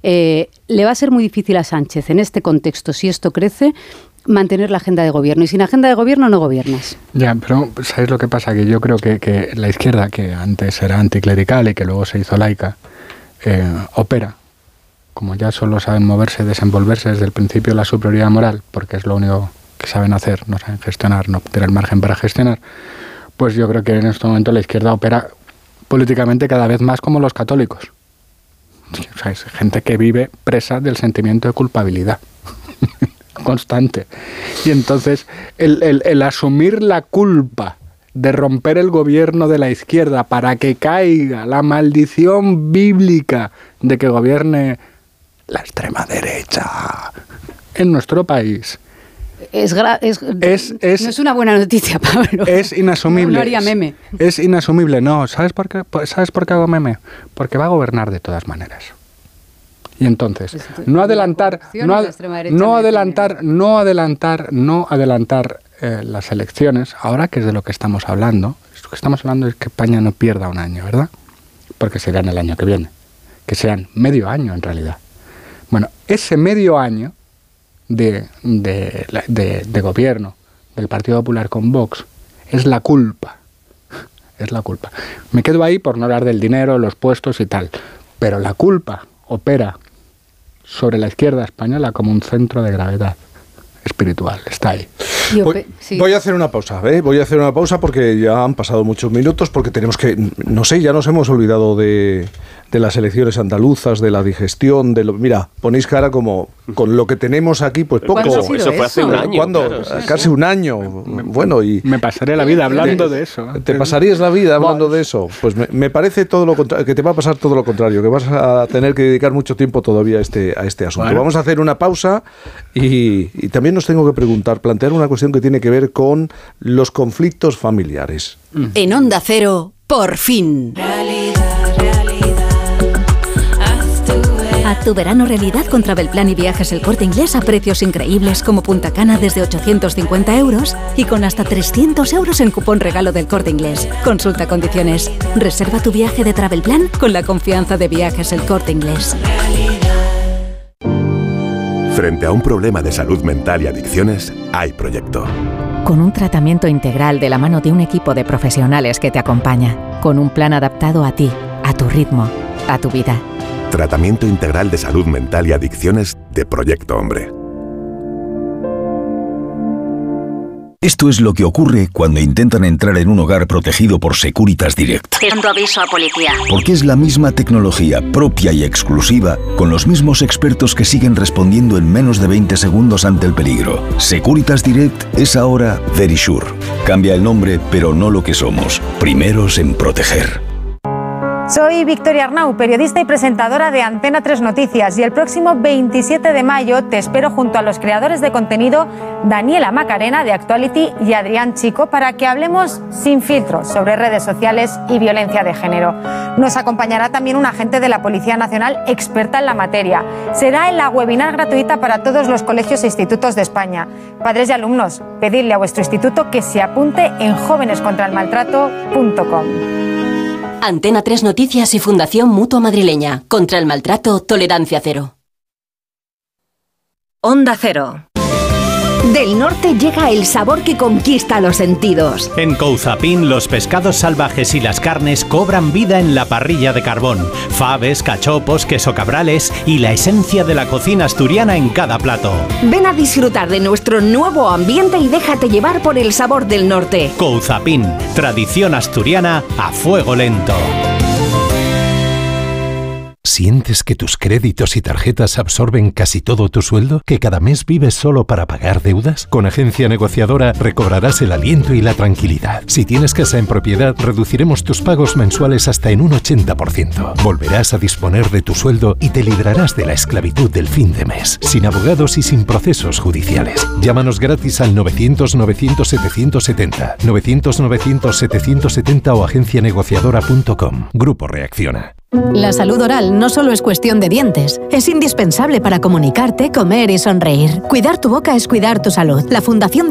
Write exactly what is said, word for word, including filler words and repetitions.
Eh, le va a ser muy difícil a Sánchez en este contexto, si esto crece, mantener la agenda de gobierno. Y sin agenda de gobierno no gobiernas. Ya, pero ¿sabéis lo que pasa? Que yo creo que, que la izquierda, que antes era anticlerical y que luego se hizo laica, eh, opera. Como ya solo saben moverse, desenvolverse desde el principio de la superioridad moral, porque es lo único que saben hacer, no saben gestionar, no tienen margen para gestionar, pues yo creo que en este momento la izquierda opera políticamente cada vez más como los católicos. O sea, es gente que vive presa del sentimiento de culpabilidad constante. Y entonces el, el, el asumir la culpa de romper el gobierno de la izquierda para que caiga la maldición bíblica de que gobierne la extrema derecha en nuestro país. Es, gra- es, es, es no es una buena noticia, Pablo. Es inasumible. No, no haría meme. Es, es inasumible. No, ¿sabes por qué? ¿Sabes por qué hago meme? Porque va a gobernar de todas maneras. Y entonces, no adelantar, no, ad, no adelantar, no adelantar, no adelantar eh, las elecciones, ahora que es de lo que estamos hablando, lo que estamos hablando es que España no pierda un año, ¿verdad? Porque serán el año que viene, que sean medio año en realidad. Bueno, ese medio año de, de, de, de gobierno del Partido Popular con Vox es la culpa, es la culpa. Me quedo ahí por no hablar del dinero, los puestos y tal, pero la culpa opera sobre la izquierda española como un centro de gravedad espiritual, está ahí. Voy, sí. voy a hacer una pausa, ¿eh? Voy a hacer una pausa porque ya han pasado muchos minutos, porque tenemos que, no sé, ya nos hemos olvidado de, de las elecciones andaluzas, de la digestión, de lo, mira, ponéis cara como con lo que tenemos aquí, pues poco. Eso, eso fue hace un año. ¿Cuándo? Claro, sí, Casi sí. un año. Bueno, y me pasaré la vida hablando de eso. ¿Te pasarías la vida hablando de eso? Pues me, me parece todo lo contrario, que te va a pasar todo lo contrario, que vas a tener que dedicar mucho tiempo todavía a este, a este asunto. Bueno. Vamos a hacer una pausa y, y también nos tengo que preguntar, plantear una cuestión que tiene que ver con los conflictos familiares. En Onda Cero, por fin. Realidad, realidad, haz tu verano. Haz tu verano realidad con Travelplan y Viajes El Corte Inglés a precios increíbles como Punta Cana desde ochocientos cincuenta euros y con hasta trescientos euros en cupón regalo del Corte Inglés. Consulta condiciones. Reserva tu viaje de Travelplan con la confianza de Viajes El Corte Inglés. Frente a un problema de salud mental y adicciones, hay Proyecto. Con un tratamiento integral de la mano de un equipo de profesionales que te acompaña, con un plan adaptado a ti, a tu ritmo, a tu vida. Tratamiento integral de salud mental y adicciones de Proyecto Hombre. Esto es lo que ocurre cuando intentan entrar en un hogar protegido por Securitas Direct. Dando aviso a policía. Porque es la misma tecnología propia y exclusiva, con los mismos expertos que siguen respondiendo en menos de veinte segundos ante el peligro. Securitas Direct es ahora Verisure. Cambia el nombre, pero no lo que somos. Primeros en proteger. Soy Victoria Arnau, periodista y presentadora de Antena tres Noticias, y el próximo veintisiete de mayo te espero junto a los creadores de contenido Daniela Macarena de Actuality y Adrián Chico para que hablemos sin filtros sobre redes sociales y violencia de género. Nos acompañará también un agente de la Policía Nacional experta en la materia. Será en la webinar gratuita para todos los colegios e institutos de España. Padres y alumnos, pedidle a vuestro instituto que se apunte en jóvenes contra el maltrato punto com. Antena tres Noticias y Fundación Mutua Madrileña. Contra el maltrato, tolerancia cero. Onda Cero. Del norte llega el sabor que conquista los sentidos. En Couzapin, los pescados salvajes y las carnes cobran vida en la parrilla de carbón. Faves, cachopos, queso cabrales y la esencia de la cocina asturiana en cada plato. Ven a disfrutar de nuestro nuevo ambiente y déjate llevar por el sabor del norte. Couzapin, tradición asturiana a fuego lento. ¿Sientes que tus créditos y tarjetas absorben casi todo tu sueldo? ¿Que cada mes vives solo para pagar deudas? Con Agencia Negociadora recobrarás el aliento y la tranquilidad. Si tienes casa en propiedad, reduciremos tus pagos mensuales hasta en un ochenta por ciento. Volverás a disponer de tu sueldo y te librarás de la esclavitud del fin de mes, sin abogados y sin procesos judiciales. Llámanos gratis al novecientos novecientos setecientos setenta, novecientos novecientos setecientos setenta o agencia negociadora punto com. Grupo Reacciona. La salud oral no solo es cuestión de dientes, es indispensable para comunicarte, comer y sonreír. Cuidar tu boca es cuidar tu salud. La Fundación de